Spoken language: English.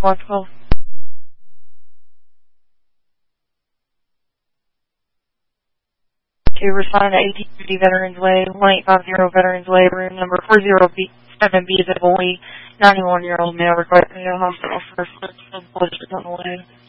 512. To respond to 1850 Veterans Way, 1850 Veterans Way, room number 407B is a boy, 91-year-old male requesting a hospital for first on the way.